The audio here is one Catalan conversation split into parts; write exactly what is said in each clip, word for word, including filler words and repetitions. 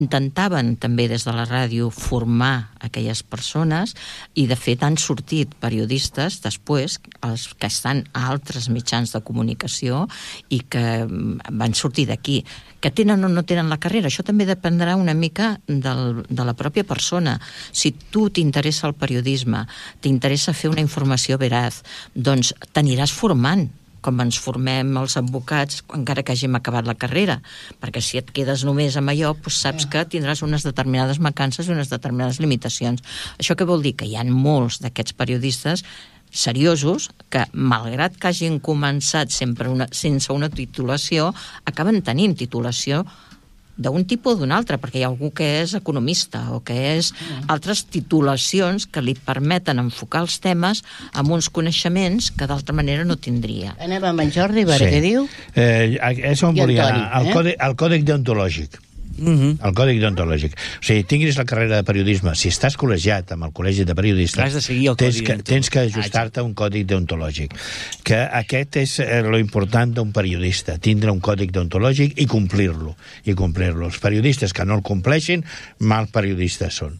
intentaven també des de la ràdio formar aquelles persones i de fet han sortit periodistes després, els que estan a altres mitjans de comunicació i que van sortir d'aquí. Que tenen o no tenen la carrera, això també dependrà una mica del, de la pròpia persona. Si tu t'interessa el periodisme, t'interessa fer una informació veraç, doncs t'aniràs formant, com ens formem els advocats encara que hàgim acabat la carrera, perquè si et quedes només amb allò, doncs saps que tindràs unes determinades mancances i unes determinades limitacions. Això què vol dir? Que hi ha molts d'aquests periodistes seriosos que, malgrat que hagin començat sempre una, sense una titulació, acaben tenint titulació d'un tipus o d'un altre, perquè hi ha algú que és economista o que és altres titulacions que li permeten enfocar els temes amb uns coneixements que d'altra manera no tindria. Anem amb en Jordi, a veure què diu. Eh, és on volia anar. El còdec, el còdec deontològic. Uh-huh. El còdec deontològic. O sigui, tinguis la carrera de periodisme, si estàs col·legiat amb el col·legi de periodistes, has de seguir el tens, codi que, tens que ajustar-te a un còdec deontològic. Que aquest és lo important d'un periodista, tindre un còdec deontològic i complir-lo. I complir-lo. Els periodistes que no el compleixin, mal periodistes són.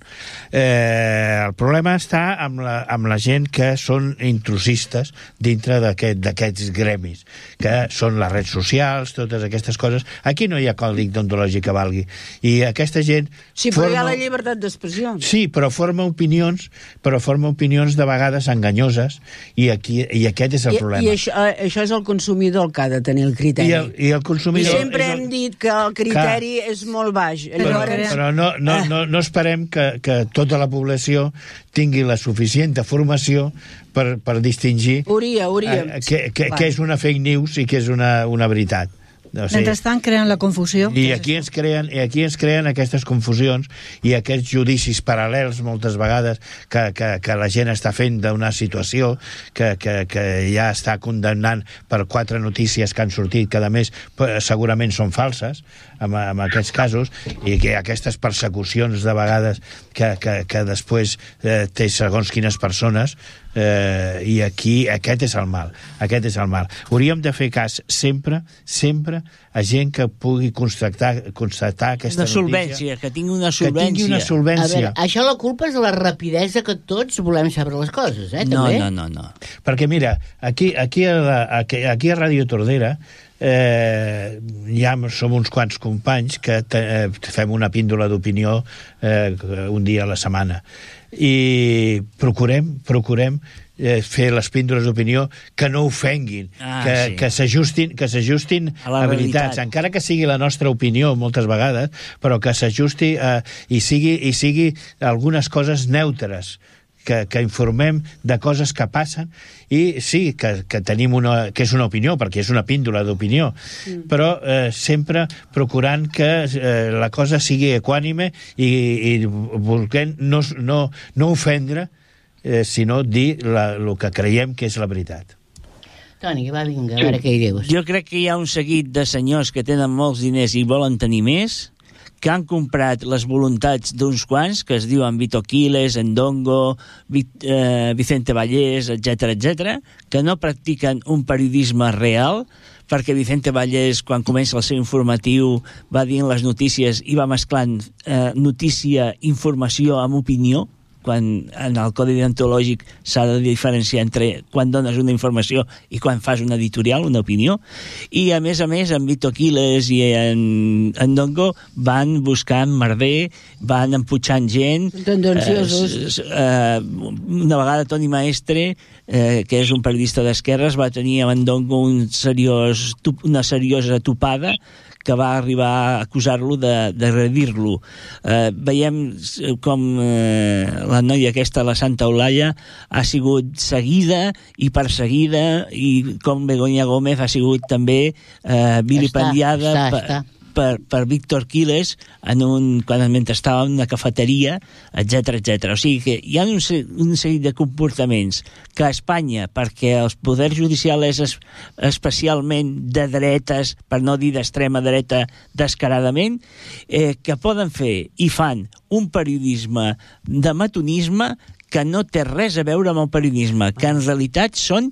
Eh, el problema està amb la, amb la gent que són intrusistes dintre d'aquest, d'aquests gremis, que són les redes socials, totes aquestes coses. Aquí no hi ha còdec deontològic que valgui. I aquesta gent... Sí, però forma... hi ha la llibertat d'expressió. Sí, però forma opinions, però forma opinions de vegades enganyoses, i, aquí, i aquest és el I, problema. I això, això és el consumidor el que ha de tenir el criteri. I el, i el consumidor... I sempre el... hem dit que el criteri Clar. és molt baix. Però, Llavors... però no, no, no, no esperem que, que tota la població tingui la suficient formació per, per distingir hauria, hauria. Eh, què, què, què és una fake news i què és una, una veritat. No sé. Mentrestant creen la confusió. I aquí ens creen, i aquí ens creen aquestes confusions i aquests judicis paral·lels moltes vegades que, que, que la gent està fent d'una situació que, que, que ja està condemnant per quatre notícies que han sortit cada mes, segurament són falses en, en aquests casos, i que aquestes persecucions de vegades que, que, que després eh, té segons quines persones. Eh, i aquí aquest és el mal, aquest és el mal. Hauríem de fer cas sempre, sempre a gent que pugui constatar, constatar aquesta una solvència, notícia, que tingui una solvència. Que tingui una solvència. A veure, això la culpa és de la rapidesa que tots volem saber les coses, eh, no, també? No, no, no. Perquè mira, aquí, aquí, a, aquí, aquí a Ràdio Tordera eh, ja som uns quants companys que te, eh, fem una píndola d'opinió eh, un dia a la setmana, i procurem, procurem eh, fer les píndoles d'opinió que no ofenguin, ah, que, sí. que s'ajustin, que s'ajustin a, a veritats, encara que sigui la nostra opinió moltes vegades, però que s'ajusti eh, i, sigui, i sigui algunes coses neutres, que, que informem de coses que passen, i sí, que, que tenim una, que és una opinió, perquè és una píndola d'opinió, mm. però eh, sempre procurant que eh, la cosa sigui equànime i, i volent no, no, no ofendre, eh, sinó dir la, el que creiem que és la veritat. Toni, va, vinga, a veure què hi dius. Jo crec que hi ha un seguit de senyors que tenen molts diners i volen tenir més, que han comprat les voluntats d'uns quants, que es diuen Vito Quiles, Ndongo, eh, Vicente Vallés, etcètera, etcètera, que no practiquen un periodisme real, perquè Vicente Vallés, quan comença el seu informatiu, va dient les notícies i va mesclant eh, notícia, informació amb opinió, quan en el codi deontològic s'ha de diferenciar entre quan dones una informació i quan fas una editorial, una opinió, i a més a més en Vito Quiles i en, en Ndongo van buscant merder, van emputxant gent, tendenciosos. eh, eh, una vegada Toni Maestre, eh, que és un periodista d'esquerres, va tenir amb en Ndongo un seriós, una seriosa topada que va arribar a acusar-lo de, de agredir-lo. Eh, veiem com eh, la noia aquesta, la Santa Eulàlia, ha sigut seguida i perseguida, i com Begoña Gómez ha sigut també eh, vilipendiada està, està, per, està. per, per Víctor Quiles en un, quan mentre estava en una cafeteria, etcètera, etcètera. O sigui que hi ha un, un seguit de comportaments que a Espanya, perquè el poder judicial és es, especialment de dretes, per no dir d'extrema dreta descaradament, eh, que poden fer i fan un periodisme de matonisme que no té res a veure amb el periodisme, que en realitat són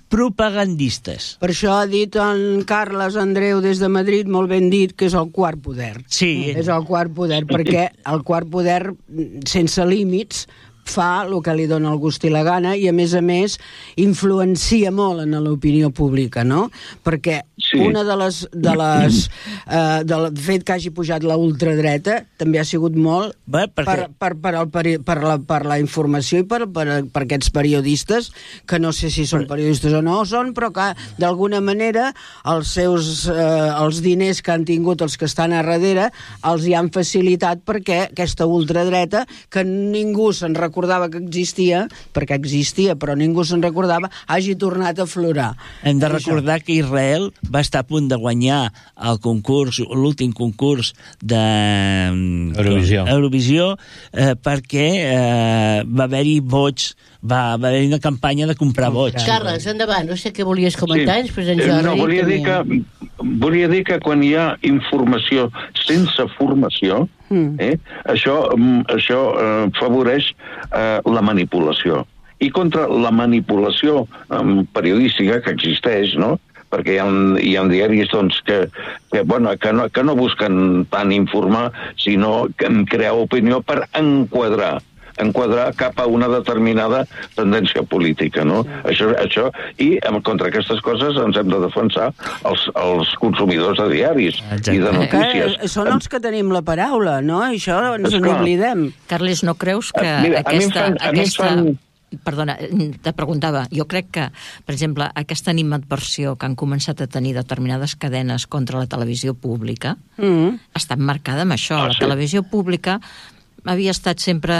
propagandistes. Per això ha dit en Carles Andreu des de Madrid, molt ben dit, que és el quart poder. Sí. És el quart poder, perquè el quart poder, sense límits, fa el que li dona el gust i la gana i, a més a més, influencia molt en l'opinió pública, no? Perquè sí. una de les... De les eh, del fet que hagi pujat la ultradreta també ha sigut molt Bé, perquè... per, per, per, el, peri- per, la, per la informació i per, per, per aquests periodistes, que no sé si són periodistes o no són, però que d'alguna manera els seus eh, els diners que han tingut els que estan a darrere els hi han facilitat perquè aquesta ultradreta, que ningú se'n recordava que existia, perquè existia però ningú se'n recordava, hagi tornat a aflorar. Hem de recordar que Israel va estar a punt de guanyar el concurs, l'últim concurs de Eurovisió, Eurovisió eh, perquè eh, va haver-hi vots, va, va haver-hi una campanya de comprar vots. Carles, endavant, no sé què volies comentar, Sí. després en Eh, Jordi... No, volia dir, també. que, volia dir que quan hi ha informació sense formació, Mm. eh, això, mm, això eh, favoreix eh, la manipulació. I contra la manipulació eh, periodística que existeix, no?, perquè hi ha, hi ha diaris doncs, que, que, bueno, que, no, que no busquen tant informar, sinó que crear opinió per enquadrar enquadrar cap a una determinada tendència política, no? Sí. Això, això, i contra aquestes coses ens hem de defensar els, els consumidors de diaris Exacte. i de notícies. Que són els que tenim la paraula, no? Això ens Esclar. n'oblidem. Carles, no creus que Eh, mira, a mi em aquesta... fan- a mi em aquesta... fan- Perdona, te preguntava, jo crec que, per exemple, aquesta animadversió que han començat a tenir determinades cadenes contra la televisió pública Mm. està marcada amb això. Ah, La sí. televisió pública havia estat sempre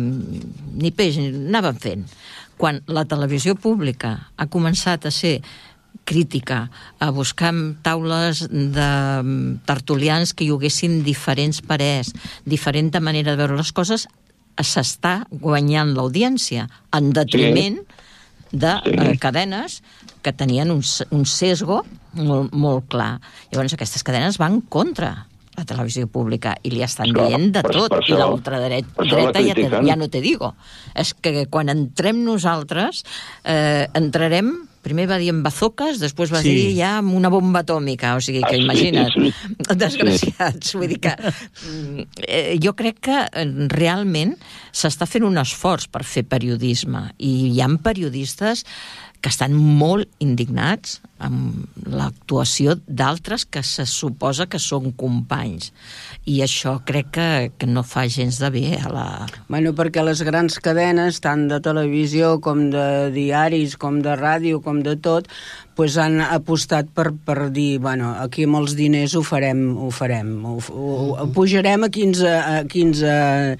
mm, ni peix, anàvem fent. Quan la televisió pública ha començat a ser crítica, a buscar taules de mm, tertulians que hi haguessin diferents parers, diferent manera de veure les coses, s'està guanyant l'audiència en detriment sí. de Sí. eh, cadenes que tenien un, un sesgo molt, molt clar. Llavors aquestes cadenes van contra la televisió pública i li estan Esclar, dient de per- tot. per I això- l'ultradreta per això la ja, te, critiquen. ja no te digo. És que quan entrem nosaltres eh, entrarem, primer va dir amb bazookas, després va Sí. dir ja amb una bomba atòmica, o sigui que Ah, sí, imagina't, sí. desgraciats. Vull dir que mm, eh, jo crec que eh, realment s'està fent un esforç per fer periodisme i hi ha periodistes que estan molt indignats amb l'actuació d'altres que se suposa que són companys. I això crec que, que no fa gens de bé a la... Bueno, perquè les grans cadenes, tant de televisió com de diaris, com de ràdio, com de tot, pues han apostat per, per dir, bueno, aquí amb els diners ho farem, ho farem, ho, ho, ho pujarem a quinze... A quinze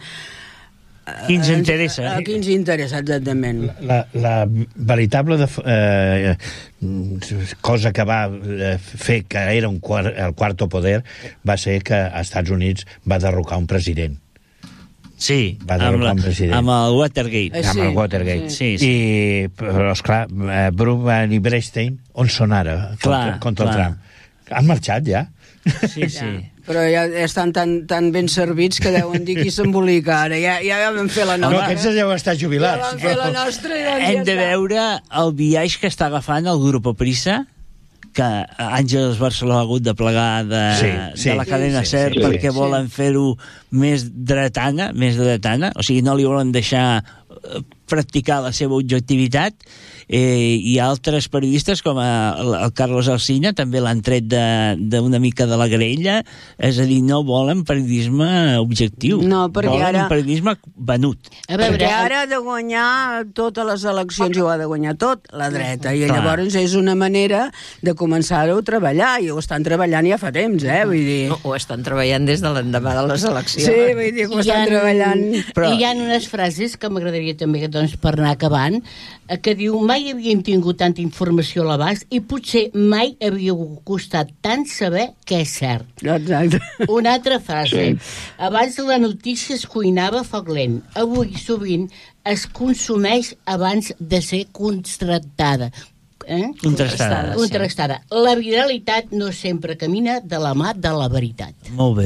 Qui ens interessa. A qui ens interessa, exactament. La, la veritable def, eh, cosa que va eh, fer que era un quart, el quarto poder va ser que als Estats Units va derrocar un president. Sí, Va amb, derrocar la, un president. amb el Watergate. Eh, Amb sí, el Watergate. sí. Sí, sí. I, però, esclar, eh, Brugman i Bernstein, on són ara contra, Clar, contra el clar. Trump? Han marxat ja? Sí, sí. Però ja estan tan, tan ben servits que deuen dir qui s'embolica ara. Ja, ja vam fer la No, nostra. aquests ja deuen estar Ja jubilats. vam fer la nostra i doncs Hem ja de està. veure el viatge que està agafant el Grupo Prisa, que Àngels Barceló ha hagut de plegar de, Sí, sí. de la cadena Sí, sí, SER sí, perquè sí. volen fer-ho més dretana, més dretana, o sigui, no li volen deixar eh, practicar la seva objectivitat, eh, i altres periodistes com a, el Carlos Alsina també l'han tret d'una mica de la grella, és a dir, no volen periodisme objectiu, No, perquè volen ara- un periodisme venut. A veure, Perquè ara ha de guanyar totes les eleccions i ho ha de guanyar tot la dreta, i llavors és una manera de començar-ho a treballar, i ho estan treballant ja fa temps, eh? Vull dir... No, ho estan treballant des de l'endemà de les eleccions. Sí, vull dir que ho hi estan ha- treballant. Però- Hi ha unes frases que m'agradaria també, doncs, per anar acabant, eh, que diu, mai havíem tingut tanta informació a l'abast i potser mai havia costat tant saber què és cert. Exacte. Una altra frase. Abans la notícia es cuinava a foc lent. Avui, sovint, es consumeix abans de ser contrastada. Eh? Contrastada, sí. Contrastada. La viralitat no sempre camina de la mà de la veritat. Molt bé.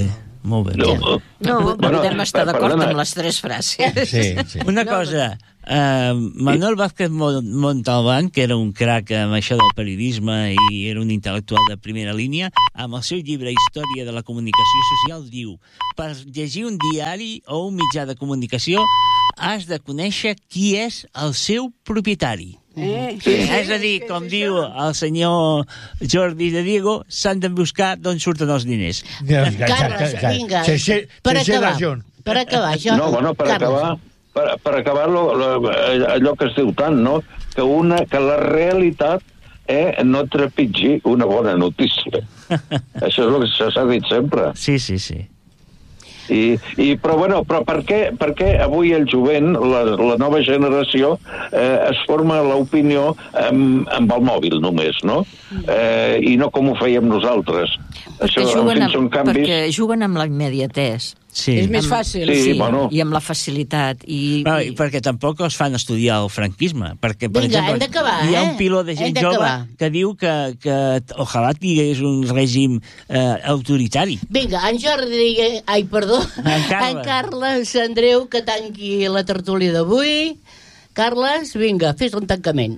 Molt bé. No, No, no Bueno, podem estar d'acord perdona. amb les tres frases. Sí, sí. Una cosa, uh, Manuel Vázquez Montalbán, que era un crac amb això del periodisme i era un intel·lectual de primera línia, amb el seu llibre Història de la comunicació social diu: per llegir un diari o un mitjà de comunicació has de conèixer qui és el seu propietari. Eh? Sí. És a dir, com diu el senyor Jordi de Diego, s'han de buscar d'on surten els diners. Carles, vinga, Se, se, per se acabar, Junt. per acabar, jo... No, bueno, per Carles. acabar, per, per acabar lo, lo, allò que es diu tant, no? Que, una, que la realitat eh, no trepitgi una bona notícia. Això és el que s'ha dit sempre. Sí, sí, sí. I, i, però, bueno, però per què, per què avui el jovent, la, la nova generació, eh, es forma l'opinió amb, amb el mòbil només, no? Eh, I no com ho fèiem nosaltres. Perquè, Això, en juguen fi, amb, són canvis... perquè juguen amb la immediatès. Sí. És més fàcil. Sí, sí, bueno. i amb la facilitat. I, Ah, i, i perquè tampoc els fan estudiar el franquisme. Perquè, per Vinga, exemple, hem d'acabar, hi ha eh? un piló de Hem gent jove d'acabar. que diu que, que ojalà tingués un règim eh, autoritari. Vinga, en Jordi... Ai, perdó. En Carles. En Carles Andreu, que tanqui la tertúlia d'avui. Carles, vinga, fes un tancament.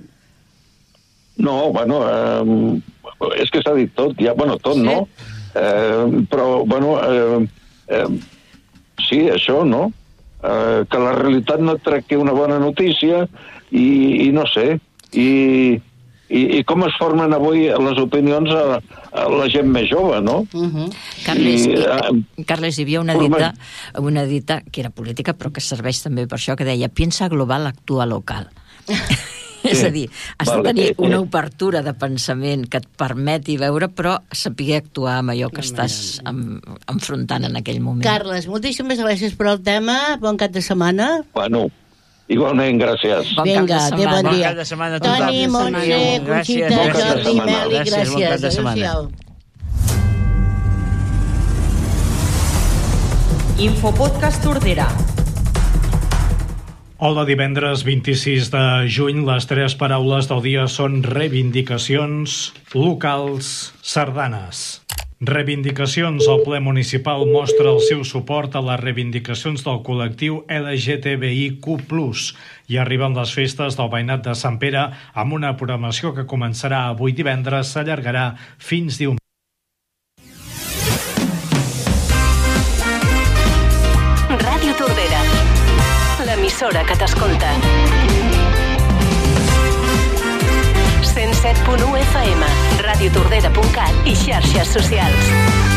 No, bueno, eh, és que s'ha dit tot, ja, bueno, tot Sí. no, eh, però, bueno, eh, eh, sí, això, no? Eh, que la realitat no et tracti una bona notícia i, i no sé, i, i, i com es formen avui les opinions a, a la gent més jove, no? Uh -huh. Carles, I, i, eh, Carles, hi havia una dita, una dita que era política, però que serveix també per això, que deia: piensa global, actua local. És a dir, has Vale. de tenir una obertura de pensament que et permeti veure, però saber actuar amb allò que estàs em, enfrontant en aquell moment. Carles, moltíssimes gràcies per al tema. Bon cap de setmana. Bueno, igualment, gràcies. Bon cap de Vinga, adéu, setmana. bon Bon dia. cap de setmana a tothom. Toni, Montse, Gràcies. Conxita, Bon cap de Jordi, setmana. Meli, Gràcies, bon gràcies. cap de setmana. Adéu-siau. Infopodcast Tordera. Hola, divendres vint-i-sis de juny. Les tres paraules del dia són reivindicacions, locals, sardanes. Reivindicacions. El ple municipal mostra el seu suport a les reivindicacions del col·lectiu L G T B I Q plus, i arriben les festes del veïnat de Sant Pere amb una programació que començarà avui divendres, s'allargarà fins diumenge. Ràdio Tordera, l'emissora que t'escolta. cent set punt u F M, radiotordera punt cat i xarxes socials.